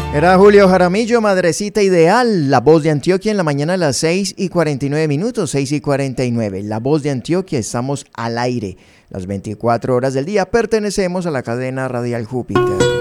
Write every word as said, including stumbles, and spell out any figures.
Era Julio Jaramillo, Madrecita Ideal, La Voz de Antioquia, en la mañana a las seis y cuarenta y nueve minutos, seis y cuarenta y nueve. La Voz de Antioquia, estamos al aire las veinticuatro horas del día, pertenecemos a la cadena radial Júpiter.